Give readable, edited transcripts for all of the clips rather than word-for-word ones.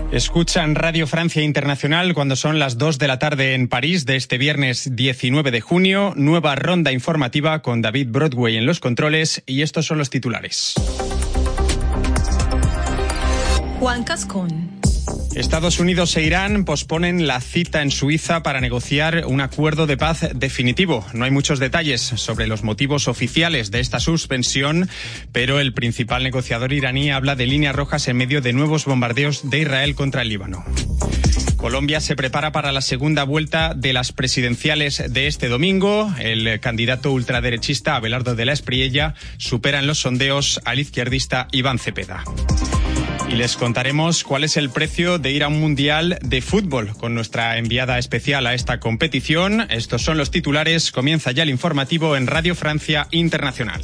Escuchan Radio Francia Internacional cuando son las 2 de la tarde en París de este viernes 19 de junio. Nueva ronda informativa con David Broadway en los controles y estos son los titulares. Juan Cascón. Estados Unidos e Irán posponen la cita en Suiza para negociar un acuerdo de paz definitivo. No hay muchos detalles sobre los motivos oficiales de esta suspensión, pero el principal negociador iraní habla de líneas rojas en medio de nuevos bombardeos de Israel contra el Líbano. Colombia se prepara para la segunda vuelta de las presidenciales de este domingo. El candidato ultraderechista Abelardo de la Espriella supera en los sondeos al izquierdista Iván Cepeda. Y les contaremos cuál es el precio de ir a un mundial de fútbol con nuestra enviada especial a esta competición. Estos son los titulares. Comienza ya el informativo en Radio Francia Internacional.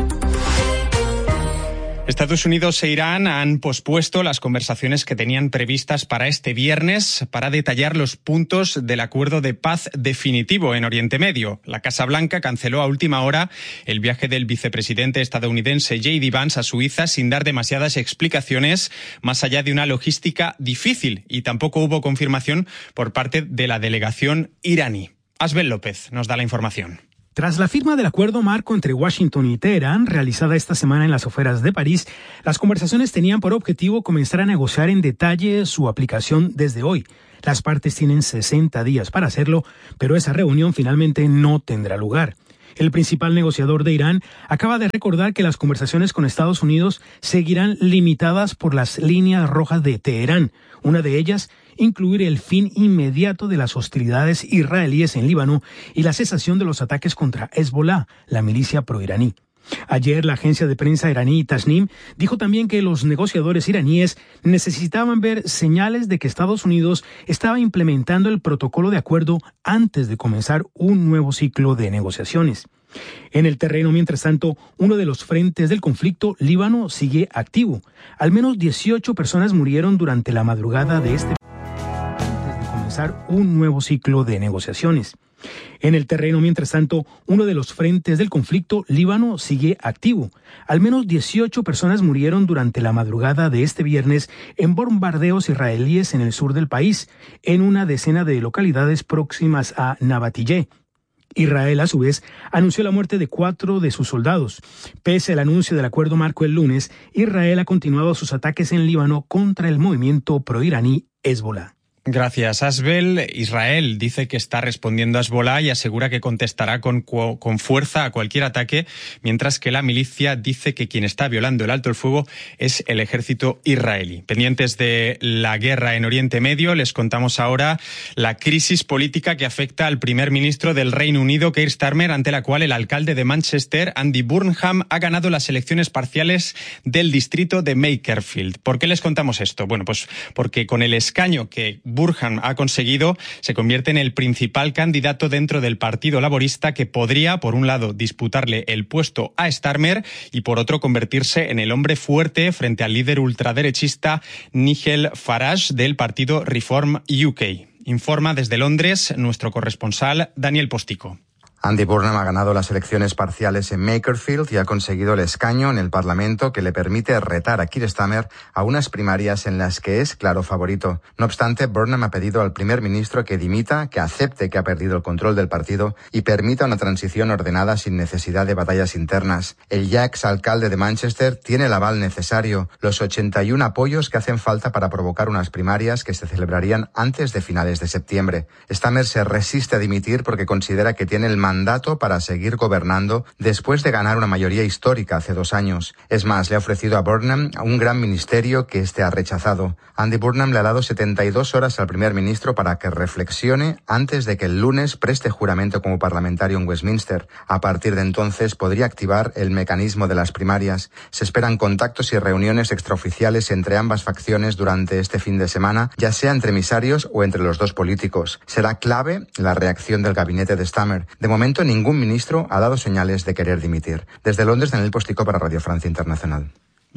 Estados Unidos e Irán han pospuesto las conversaciones que tenían previstas para este viernes para detallar los puntos del acuerdo de paz definitivo en Oriente Medio. La Casa Blanca canceló a última hora el viaje del vicepresidente estadounidense J.D. Vance a Suiza sin dar demasiadas explicaciones, más allá de una logística difícil, y tampoco hubo confirmación por parte de la delegación iraní. Asbel López nos da la información. Tras la firma del acuerdo marco entre Washington y Teherán, realizada esta semana en las afueras de París, las conversaciones tenían por objetivo comenzar a negociar en detalle su aplicación desde hoy. Las partes tienen 60 días para hacerlo, pero esa reunión finalmente no tendrá lugar. El principal negociador de Irán acaba de recordar que las conversaciones con Estados Unidos seguirán limitadas por las líneas rojas de Teherán. Una de ellas, incluir el fin inmediato de las hostilidades israelíes en Líbano y la cesación de los ataques contra Hezbollah, la milicia proiraní. Ayer, la agencia de prensa iraní Tasnim dijo también que los negociadores iraníes necesitaban ver señales de que Estados Unidos estaba implementando el protocolo de acuerdo antes de comenzar un nuevo ciclo de negociaciones. En el terreno, mientras tanto, uno de los frentes del conflicto, Líbano, sigue activo. Al menos 18 personas murieron durante la madrugada de este antes de comenzar un nuevo ciclo de negociaciones. En el terreno, mientras tanto, uno de los frentes del conflicto, Líbano, sigue activo. Al menos 18 personas murieron durante la madrugada de este viernes en bombardeos israelíes en el sur del país, en una decena de localidades próximas a Nabatiyeh. Israel, a su vez, anunció la muerte de 4 de sus soldados. Pese al anuncio del acuerdo marco el lunes, Israel ha continuado sus ataques en Líbano contra el movimiento proiraní Hezbollah. Gracias, Asbel. Israel dice que está respondiendo a Hezbollah y asegura que contestará con fuerza a cualquier ataque, mientras que la milicia dice que quien está violando el alto el fuego es el ejército israelí. Pendientes de la guerra en Oriente Medio, les contamos ahora la crisis política que afecta al primer ministro del Reino Unido, Keir Starmer, ante la cual el alcalde de Manchester, Andy Burnham, ha ganado las elecciones parciales del distrito de Makerfield. ¿Por qué les contamos esto? Bueno, pues porque con el escaño que Burnham ha conseguido, se convierte en el principal candidato dentro del Partido Laborista, que podría, por un lado, disputarle el puesto a Starmer y, por otro, convertirse en el hombre fuerte frente al líder ultraderechista Nigel Farage del partido Reform UK. Informa desde Londres nuestro corresponsal Daniel Postico. Andy Burnham ha ganado las elecciones parciales en Makerfield y ha conseguido el escaño en el Parlamento que le permite retar a Keir Starmer a unas primarias en las que es claro favorito. No obstante, Burnham ha pedido al primer ministro que dimita, que acepte que ha perdido el control del partido y permita una transición ordenada sin necesidad de batallas internas. El ya exalcalde de Manchester tiene el aval necesario, los 81 apoyos que hacen falta para provocar unas primarias que se celebrarían antes de finales de septiembre. Starmer se resiste a dimitir porque considera que tiene el mandato para seguir gobernando después de ganar una mayoría histórica hace 2 años. Es más, le ha ofrecido a Burnham un gran ministerio que éste ha rechazado. Andy Burnham le ha dado 72 horas al primer ministro para que reflexione antes de que el lunes preste juramento como parlamentario en Westminster. A partir de entonces podría activar el mecanismo de las primarias. Se esperan contactos y reuniones extraoficiales entre ambas facciones durante este fin de semana, ya sea entre emisarios o entre los dos políticos. Será clave la reacción del gabinete de Starmer. De momento, ningún ministro ha dado señales de querer dimitir. Desde Londres, Daniel Postico para Radio Francia Internacional.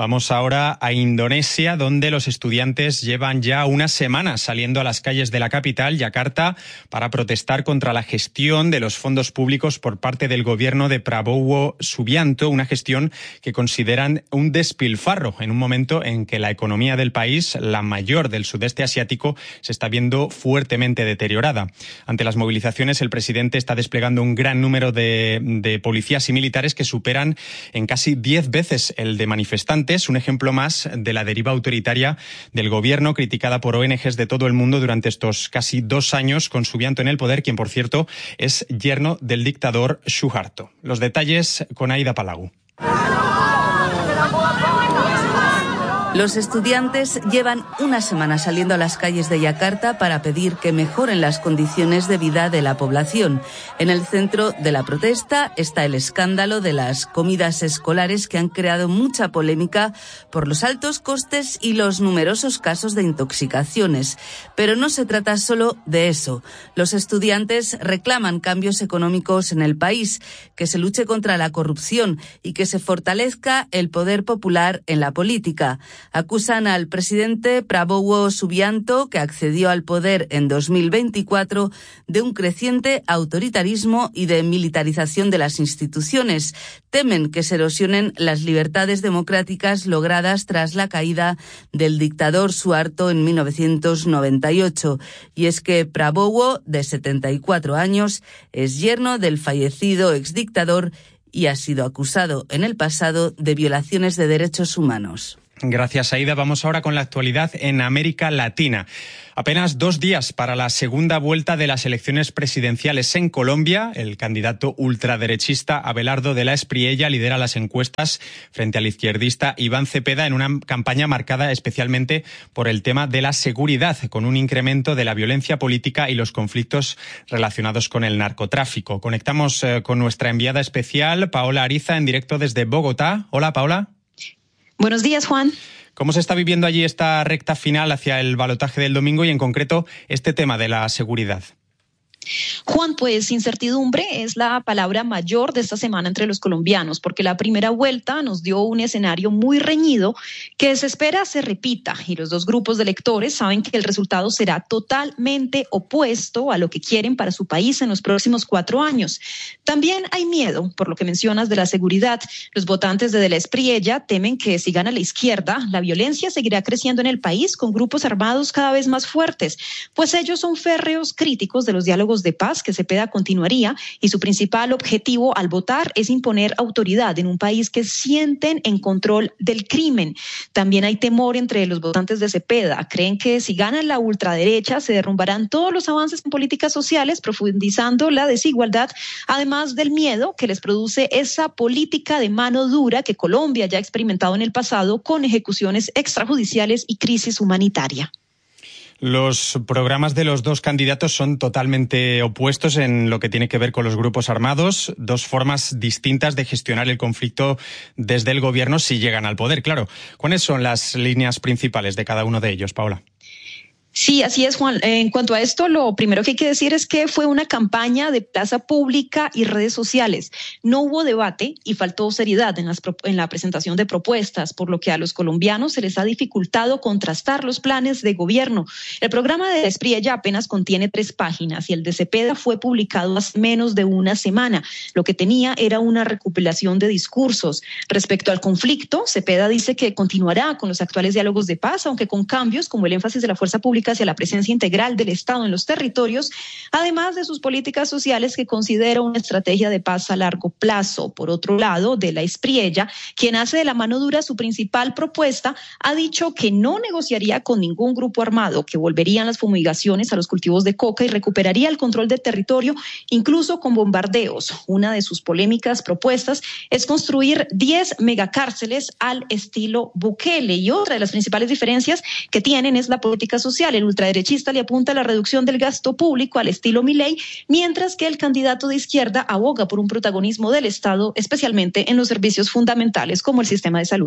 Vamos ahora a Indonesia, donde los estudiantes llevan ya una semana saliendo a las calles de la capital, Yakarta, para protestar contra la gestión de los fondos públicos por parte del gobierno de Prabowo Subianto, una gestión que consideran un despilfarro en un momento en que la economía del país, la mayor del sudeste asiático, se está viendo fuertemente deteriorada. Ante las movilizaciones, el presidente está desplegando un gran número de policías y militares que superan en casi 10 veces el de manifestantes, un ejemplo más de la deriva autoritaria del gobierno, criticada por ONGs de todo el mundo durante estos casi 2 años, con Subianto en el poder, quien, por cierto, es yerno del dictador Suharto. Los detalles con Aida Palau. Los estudiantes llevan una semana saliendo a las calles de Yakarta para pedir que mejoren las condiciones de vida de la población. En el centro de la protesta está el escándalo de las comidas escolares, que han creado mucha polémica por los altos costes y los numerosos casos de intoxicaciones. Pero no se trata solo de eso. Los estudiantes reclaman cambios económicos en el país, que se luche contra la corrupción y que se fortalezca el poder popular en la política. Acusan al presidente Prabowo Subianto, que accedió al poder en 2024, de un creciente autoritarismo y de militarización de las instituciones. Temen que se erosionen las libertades democráticas logradas tras la caída del dictador Suharto en 1998. Y es que Prabowo, de 74 años, es yerno del fallecido exdictador y ha sido acusado en el pasado de violaciones de derechos humanos. Gracias, Aida. Vamos ahora con la actualidad en América Latina. Apenas 2 días para la segunda vuelta de las elecciones presidenciales en Colombia. El candidato ultraderechista Abelardo de la Espriella lidera las encuestas frente al izquierdista Iván Cepeda en una campaña marcada especialmente por el tema de la seguridad, con un incremento de la violencia política y los conflictos relacionados con el narcotráfico. Conectamos con nuestra enviada especial, Paola Ariza, en directo desde Bogotá. Hola, Paola. Buenos días, Juan. ¿Cómo se está viviendo allí esta recta final hacia el balotaje del domingo y, en concreto, este tema de la seguridad? Juan, pues incertidumbre es la palabra mayor de esta semana entre los colombianos, porque la primera vuelta nos dio un escenario muy reñido que se espera se repita, y los dos grupos de electores saben que el resultado será totalmente opuesto a lo que quieren para su país en los próximos 4 años. También hay miedo, por lo que mencionas, de la seguridad. Los votantes de la Espriella temen que si gana la izquierda, la violencia seguirá creciendo en el país con grupos armados cada vez más fuertes, pues ellos son férreos críticos de los diálogos de paz que Cepeda continuaría, y su principal objetivo al votar es imponer autoridad en un país que sienten en control del crimen. También hay temor entre los votantes de Cepeda. Creen que si gana la ultraderecha se derrumbarán todos los avances en políticas sociales, profundizando la desigualdad, además del miedo que les produce esa política de mano dura que Colombia ya ha experimentado en el pasado con ejecuciones extrajudiciales y crisis humanitaria. Los programas de los dos candidatos son totalmente opuestos en lo que tiene que ver con los grupos armados, 2 formas distintas de gestionar el conflicto desde el gobierno si llegan al poder, claro. ¿Cuáles son las líneas principales de cada uno de ellos, Paola? Sí, así es, Juan. En cuanto a esto, lo primero que hay que decir es que fue una campaña de plaza pública y redes sociales. No hubo debate y faltó seriedad en la presentación de propuestas, por lo que a los colombianos se les ha dificultado contrastar los planes de gobierno. El programa de Espriella apenas contiene 3 páginas y el de Cepeda fue publicado hace menos de una semana. Lo que tenía era una recopilación de discursos. Respecto al conflicto, Cepeda dice que continuará con los actuales diálogos de paz, aunque con cambios como el énfasis de la fuerza pública hacia la presencia integral del Estado en los territorios, además de sus políticas sociales que considera una estrategia de paz a largo plazo. Por otro lado, de la Espriella, quien hace de la mano dura su principal propuesta, ha dicho que no negociaría con ningún grupo armado, que volverían las fumigaciones a los cultivos de coca y recuperaría el control del territorio, incluso con bombardeos. Una de sus polémicas propuestas es construir 10 megacárceles al estilo Bukele, y otra de las principales diferencias que tienen es la política social. El ultraderechista le apunta a la reducción del gasto público al estilo Milei, mientras que el candidato de izquierda aboga por un protagonismo del Estado, especialmente en los servicios fundamentales como el sistema de salud.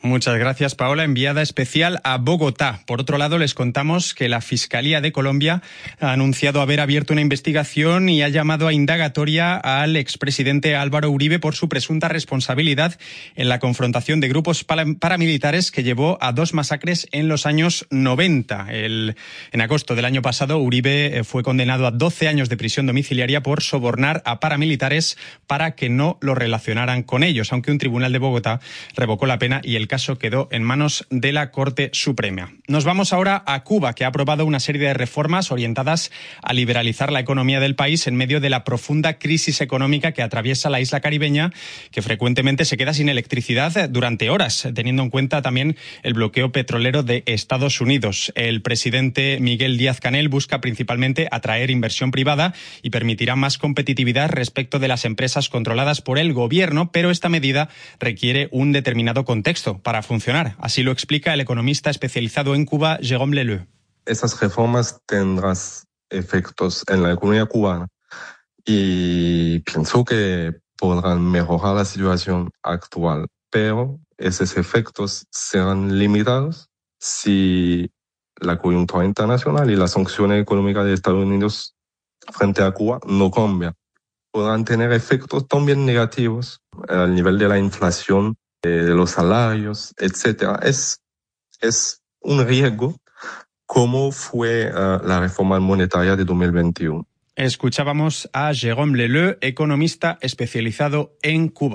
Muchas gracias, Paola. Enviada especial a Bogotá. Por otro lado, les contamos que la Fiscalía de Colombia ha anunciado haber abierto una investigación y ha llamado a indagatoria al expresidente Álvaro Uribe por su presunta responsabilidad en la confrontación de grupos paramilitares que llevó a 2 masacres en los años 90. En agosto del año pasado, Uribe fue condenado a 12 años de prisión domiciliaria por sobornar a paramilitares para que no lo relacionaran con ellos, aunque un tribunal de Bogotá revocó la pena y el caso quedó en manos de la Corte Suprema. Nos vamos ahora a Cuba, que ha aprobado una serie de reformas orientadas a liberalizar la economía del país en medio de la profunda crisis económica que atraviesa la isla caribeña, que frecuentemente se queda sin electricidad durante horas, teniendo en cuenta también el bloqueo petrolero de Estados Unidos. El presidente Miguel Díaz-Canel busca principalmente atraer inversión privada y permitirá más competitividad respecto de las empresas controladas por el gobierno, pero esta medida requiere un determinado contexto para funcionar. Así lo explica el economista especializado en Cuba, Jérôme Leleu. Esas reformas tendrán efectos en la economía cubana y pienso que podrán mejorar la situación actual, pero esos efectos serán limitados si la coyuntura internacional y las sanciones económicas de Estados Unidos frente a Cuba no cambian. Podrán tener efectos también negativos al nivel de la inflación, de los salarios, etcétera. Es un riesgo, como fue la reforma monetaria de 2021. Escuchábamos a Jérôme Leleu, economista especializado en Cuba.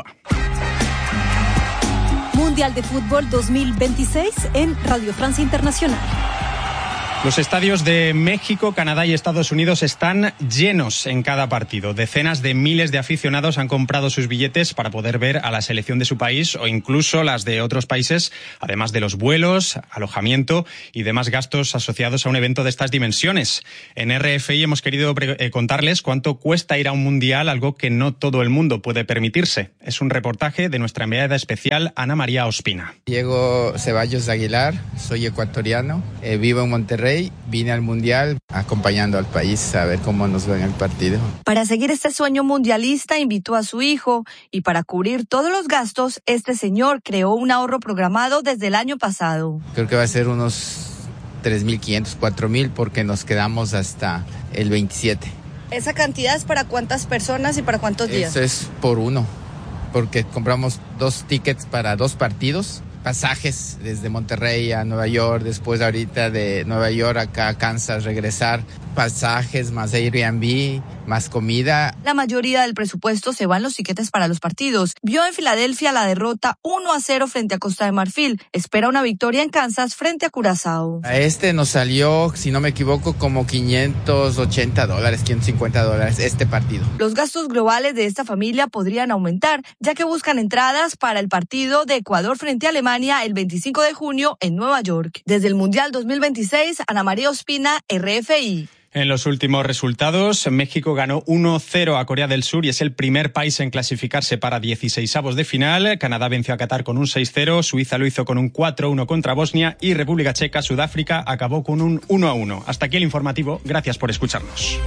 Mundial de Fútbol 2026 en Radio Francia Internacional. Los estadios de México, Canadá y Estados Unidos están llenos en cada partido. Decenas de miles de aficionados han comprado sus billetes para poder ver a la selección de su país o incluso las de otros países, además de los vuelos, alojamiento y demás gastos asociados a un evento de estas dimensiones. En RFI hemos querido contarles cuánto cuesta ir a un mundial, algo que no todo el mundo puede permitirse. Es un reportaje de nuestra enviada especial, Ana María Ospina. Diego Ceballos Aguilar, soy ecuatoriano, vivo en Monterrey. Vine al Mundial acompañando al país a ver cómo nos va en el partido. Para seguir este sueño mundialista invitó a su hijo y para cubrir todos los gastos, este señor creó un ahorro programado desde el año pasado. Creo que va a ser unos 3.500, 4.000 porque nos quedamos hasta el 27. ¿Esa cantidad es para cuántas personas y para cuántos días? Eso es por uno, porque compramos 2 tickets para 2 partidos. Pasajes desde Monterrey a Nueva York, después ahorita de Nueva York acá a Kansas regresar, pasajes más Airbnb, más comida. La mayoría del presupuesto se va en los tiquetes para los partidos. Vio en Filadelfia la derrota 1-0 frente a Costa de Marfil. Espera una victoria en Kansas frente a Curazao. A nos salió, si no me equivoco, como $580, $550 este partido. Los gastos globales de esta familia podrían aumentar, ya que buscan entradas para el partido de Ecuador frente a Alemania el 25 de junio en Nueva York. Desde el Mundial 2026, Ana María Ospina, RFI. En los últimos resultados, México ganó 1-0 a Corea del Sur y es el primer país en clasificarse para 16avos de final. Canadá venció a Qatar con un 6-0, Suiza lo hizo con un 4-1 contra Bosnia y República Checa, Sudáfrica acabó con un 1-1. Hasta aquí el informativo. Gracias por escucharnos.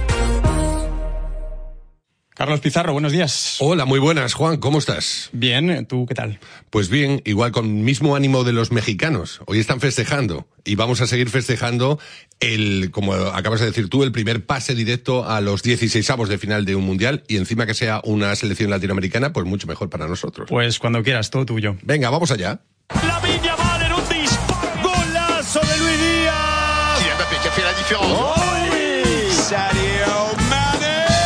Carlos Pizarro, buenos días. Hola, muy buenas, Juan, ¿cómo estás? Bien, ¿tú qué tal? Pues bien, igual con el mismo ánimo de los mexicanos. Hoy están festejando y vamos a seguir festejando como acabas de decir tú, el primer pase directo a los 16avos de final de un mundial y encima que sea una selección latinoamericana, pues mucho mejor para nosotros. Pues cuando quieras, todo tuyo. Venga, vamos allá. Lamine Yamal en un disparo, golazo de Luis Díaz. Kylian Mbappé qui a fait la différence. ¡Oh, oui! Sadio Mané.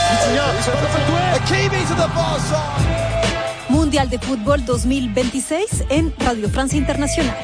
Mundial de Fútbol 2026 en Radio Francia Internacional.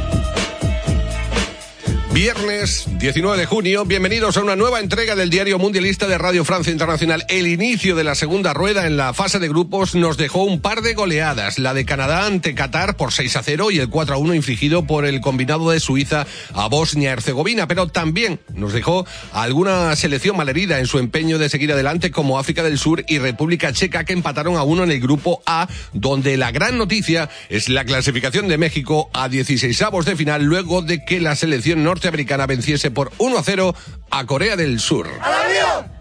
Viernes 19 de junio, bienvenidos a una nueva entrega del Diario Mundialista de Radio Francia Internacional. El inicio de la segunda rueda en la fase de grupos nos dejó un par de goleadas, la de Canadá ante Qatar por 6-0 y el 4-1 infligido por el combinado de Suiza a Bosnia-Herzegovina, pero también nos dejó alguna selección malherida en su empeño de seguir adelante como África del Sur y República Checa, que empataron a 1 en el grupo A, donde la gran noticia es la clasificación de México a 16avos de final luego de que la selección norteamericana venciese por 1-0 a Corea del Sur.